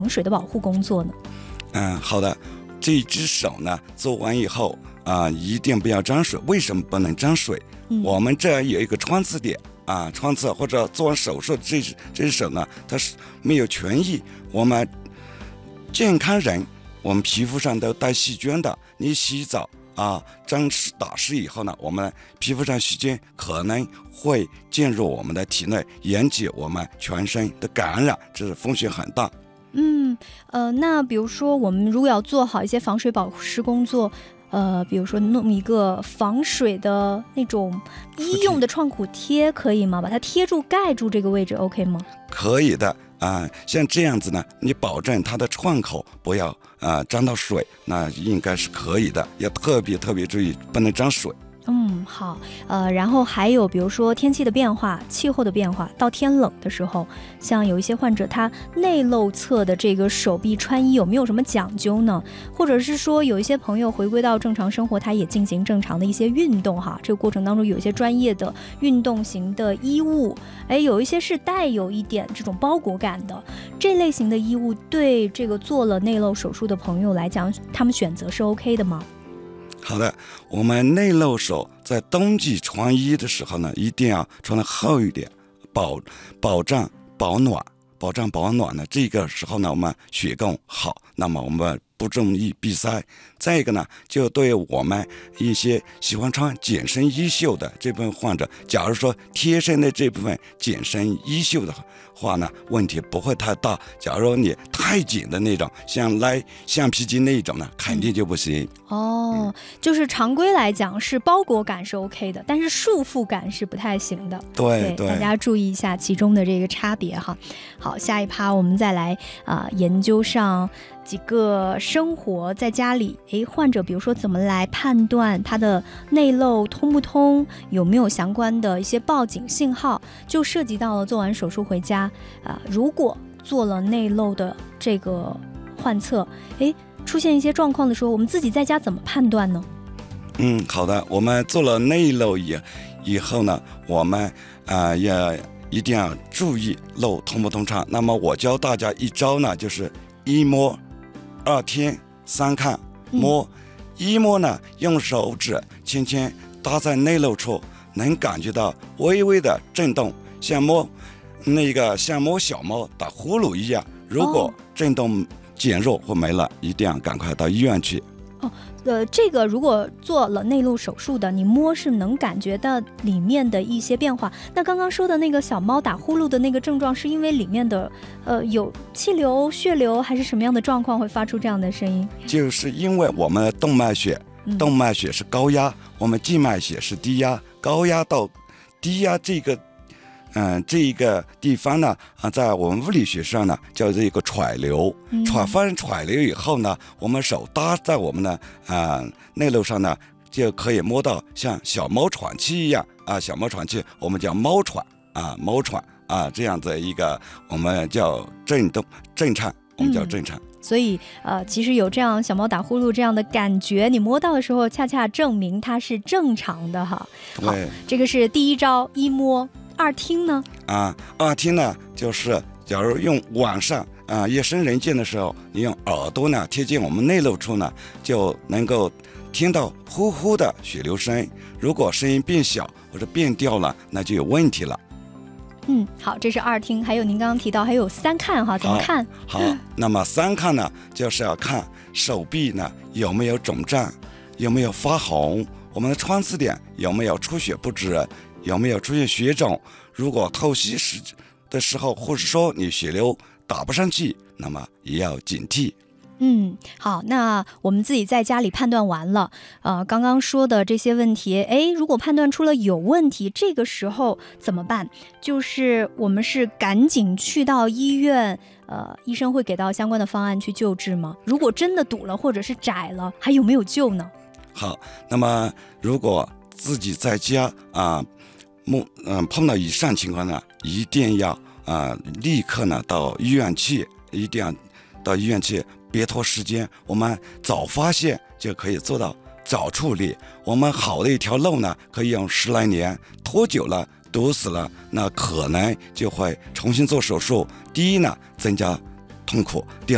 水的保护工作呢？ 好的，这只手呢做完以后一定不要沾水。为什么不能沾水？我们这有一个穿刺点穿刺或者做完手术的这只手呢，它是没有痊愈。我们健康人，我们皮肤上都带细菌的，你洗澡打湿以后呢，我们皮肤上细菌可能会进入我们的体内，引起我们全身的感染，这是风险很大。 那比如说我们如果要做好一些防水保湿工作，比如说弄一个防水的那种医用的创可贴可以吗？把它贴住盖住这个位置 OK 吗？ 可以的像这样子呢，你保证它的创口不要沾到水，那应该是可以的，要特别注意不能沾水。 好，然后还有比如说天气的变化，气候的变化，到天冷的时候，像有一些患者他内露侧的这个手臂穿衣有没有什么讲究呢？或者是说有一些朋友回归到正常生活，他也进行正常的一些运动这个过程当中有一些专业的运动型的衣物，有一些是带有一点这种包裹感的，这类型的衣物对这个做了内露手术的朋友来讲，他们选择是 OK 的吗？ 好的，我们内露手在冬季穿衣的时候呢，一定要穿得厚一点，保障保暖呢。这个时候呢，我们血供好，那么我们不容易闭塞。再一个呢，就对我们一些喜欢穿紧身衣袖的这部分患者，假如说贴身的这部分紧身衣袖的话呢，问题不会太大。假如你太紧的那种，像拉橡皮筋那种呢，肯定就不行。 就是常规来讲是包裹感是 OK 的，但是束缚感是不太行的。 对， 大家注意一下其中的这个差别哈。好，下一趴我们再来研究上几个生活在家里患者比如说怎么来判断他的内漏通不通，有没有相关的一些报警信号，就涉及到了做完手术回家如果做了内漏的这个患侧出现一些状况的时候，我们自己在家怎么判断呢？ 好的，我们做了内漏以后呢，我们也一定要注意漏通不通畅。那么我教大家一招呢，就是一摸二听三看。一摸呢，用手指轻轻搭在内漏处，能感觉到微微的震动，像摸小猫打呼噜一样。如果震动减弱或没了，一定要赶快到医院去。 这个如果做了内路手术的，你摸是能感觉到里面的一些变化。那刚刚说的那个小猫打呼噜的那个症状，是因为里面的有气流、血流，还是什么样的状况会发出这样的声音？ 就是因为我们的动脉血是高压，我们静脉血是低压，高压到低压这个地方呢在我们物理学上呢叫做一个揣流。发生揣流以后呢，我们手搭在我们的内漏上呢，就可以摸到像小猫喘气一样小猫喘气，我们叫猫喘这样子一个我们叫震颤，我们叫震颤。 所以其实有这样小猫打呼噜这样的感觉，你摸到的时候恰恰证明它是正常的哈。好，这个是第一招一摸。二听呢？ 二听呢，就是假如用晚上夜深人静的时候，你用耳朵呢贴近我们内漏处呢，就能够听到呼呼的血流声。如果声音变小或者变调了，那就有问题了。 好，这是二听。还有您刚刚提到还有三看哈，怎么看？ 好，那么三看呢，就是要看手臂呢有没有肿胀，有没有发红，我们的穿刺点有没有出血不止，有没有出现血肿。如果透析的时候，或者说你血流打不上去，那么也要警惕。 好，那我们自己在家里判断完了刚刚说的这些问题，如果判断出了有问题，这个时候怎么办？就是我们是赶紧去到医院医生会给到相关的方案去救治吗？如果真的堵了或者是窄了，还有没有救呢？ 好，那么如果自己在家碰到以上情况呢，一定要立刻呢到医院去，一定要到医院去，别拖时间。我们早发现就可以做到早处理。我们好的一条路呢，可以用10来年，拖久了堵死了，那可能就会重新做手术。第一呢，增加痛苦；第二